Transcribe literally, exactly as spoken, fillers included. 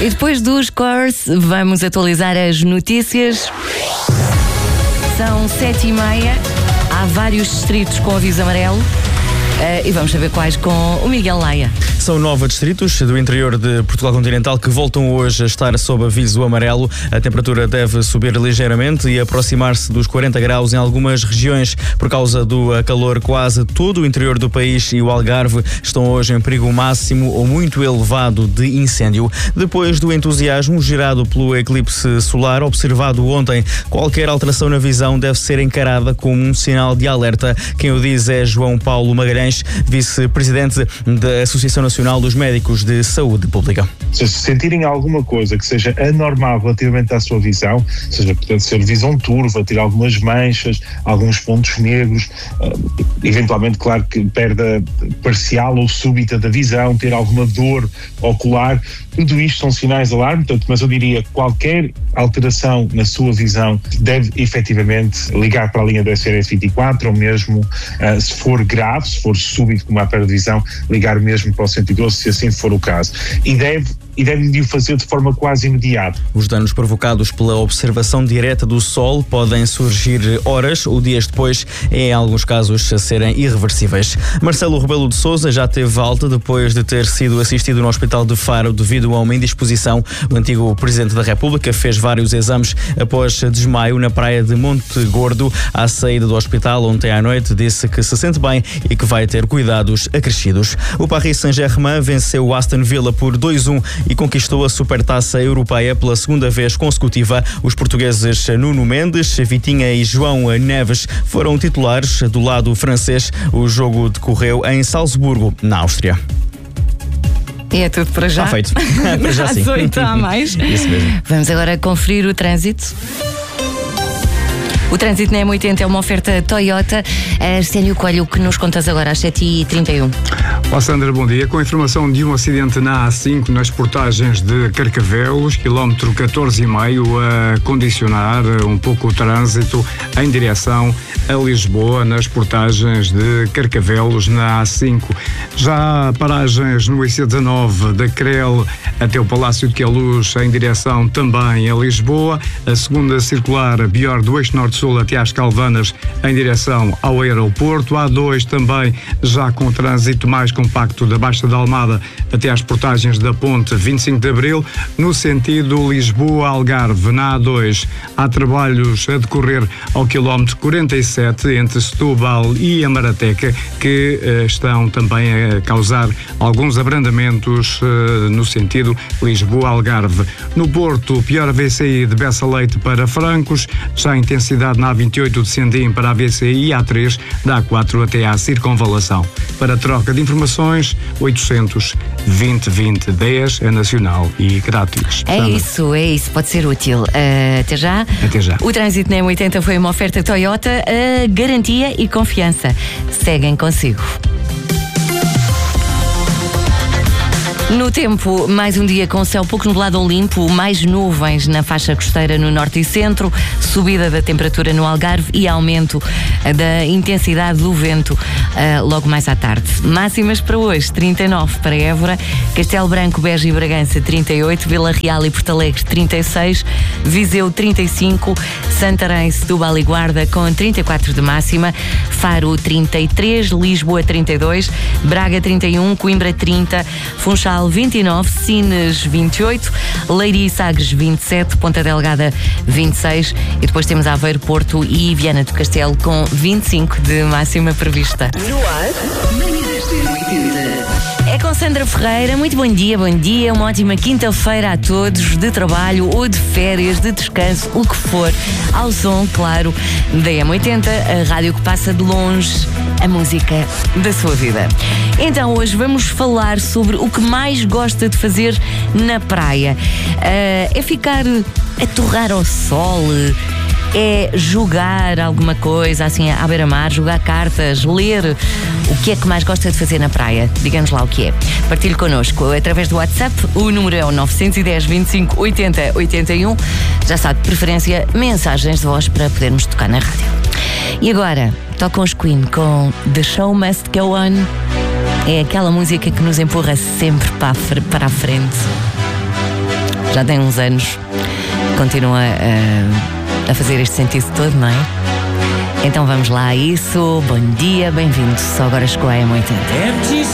E depois dos Cores, vamos atualizar as notícias. São sete e meia. Há vários distritos com aviso amarelo. Uh, e vamos saber quais com o Miguel Laia. São nove distritos do interior de Portugal continental que voltam hoje a estar sob aviso amarelo. A temperatura deve subir ligeiramente e aproximar-se dos quarenta graus em algumas regiões por causa do calor. Quase todo o interior do país e o Algarve estão hoje em perigo máximo ou muito elevado de incêndio. Depois do entusiasmo gerado pelo eclipse solar observado ontem, qualquer alteração na visão deve ser encarada como um sinal de alerta. Quem o diz é João Paulo Magalhães, vice-presidente da Associação Nacional dos Médicos de Saúde Pública. Se sentirem alguma coisa que seja anormal relativamente à sua visão, seja, portanto, ser visão turva, ter algumas manchas, alguns pontos negros, uh, eventualmente, claro, que perda parcial ou súbita da visão, ter alguma dor ocular, tudo isto são sinais de alarme, portanto, mas eu diria que qualquer alteração na sua visão deve efetivamente ligar para a linha do S R S vinte e quatro ou mesmo, uh, se for grave, se for súbito como a perda de visão, ligar mesmo para o cento e doze, se assim for o caso. E deve e deve-lhe fazer de forma quase imediata. Os danos provocados pela observação direta do sol podem surgir horas ou dias depois, em alguns casos a serem irreversíveis. Marcelo Rebelo de Sousa já teve alta depois de ter sido assistido no Hospital de Faro devido a uma indisposição. O antigo Presidente da República fez vários exames após desmaio na praia de Monte Gordo. À saída do hospital ontem à noite disse que se sente bem e que vai ter cuidados acrescidos. O Paris Saint-Germain venceu o Aston Villa por dois a um e conquistou a Supertaça Europeia pela segunda vez consecutiva. Os portugueses Nuno Mendes, Vitinha e João Neves foram titulares do lado francês. O jogo decorreu em Salzburgo, na Áustria. E é tudo para já. Está feito. Para já sim. Às oito há mais. Isso mesmo. Vamos agora conferir o trânsito. O trânsito na M oitenta é uma oferta Toyota. Arsénio Coelho, o que nos contas agora às sete e trinta e um? Olá Sandra, bom dia. Com a informação de um acidente na A cinco nas portagens de Carcavelos, quilómetro catorze e meio, a condicionar um pouco o trânsito em direção a Lisboa, nas portagens de Carcavelos, na A cinco. Já há paragens no I C dezanove da Crel até o Palácio de Queluz, em direção também a Lisboa. A segunda circular Bior do eixo norte-sul até às Calvanas, em direção ao aeroporto. A dois também já com trânsito mais compacto da Baixa da Almada até às portagens da Ponte vinte e cinco de Abril. No sentido Lisboa-Algarve, na A dois, há trabalhos a decorrer ao quilómetro quarenta e sete entre Setúbal e Amarateca, que eh, estão também a causar alguns abrandamentos eh, no sentido Lisboa-Algarve. No Porto, pior A V C I de Bessa Leite para Francos, já a intensidade na A vinte e oito de Sendim para a A V C I e A três da A quatro até à Circunvalação. Para troca de informações, oitocentos, vinte, vinte, dez é nacional e grátis. É Sandra. Isso, é isso, pode ser útil. Uh, até já. Até já. O trânsito na M oitenta foi uma oferta Toyota, uh, garantia e confiança. Seguem consigo. No tempo, mais um dia com céu pouco nublado ou limpo, mais nuvens na faixa costeira no norte e centro, subida da temperatura no Algarve e aumento da intensidade do vento uh, logo mais à tarde. Máximas para hoje, trinta e nove para Évora, Castelo Branco, Beja e Bragança trinta e oito, Vila Real e Porto Alegre trinta e seis, Viseu trinta e cinco, Santarém, Setúbal e Guarda com trinta e quatro de máxima, Faro trinta e três, Lisboa trinta e dois, Braga trinta e um, Coimbra trinta, Funchal vinte e nove, Sines vinte e oito, Leiria e Sagres vinte e sete, Ponta Delgada vinte e seis e depois temos Aveiro, Porto e Viana do Castelo com vinte e cinco de máxima prevista. No ar, Manhãs da oitenta. É com Sandra Ferreira. Muito bom dia, bom dia. Uma ótima quinta-feira a todos, de trabalho ou de férias, de descanso, o que for. Ao som, claro, da M oitenta, a rádio que passa de longe a música da sua vida. Então, hoje vamos falar sobre o que mais gosta de fazer na praia. Uh, é ficar a torrar ao sol, é jogar alguma coisa assim à beira-mar, jogar cartas, ler. O que é que mais gosta de fazer na praia? Diga-nos lá o que é. Partilhe connosco através do WhatsApp. O número é o nove um zero, vinte e cinco, oitenta, oitenta e um. Já sabe, de preferência, mensagens de voz para podermos tocar na rádio. E agora, tocam os Queen com The Show Must Go On. É aquela música que nos empurra sempre para a frente. Já tem uns anos, continua a, a fazer este sentido todo, não é? Então vamos lá a isso. Bom dia, bem-vindos. Só agora chegou a M oitenta.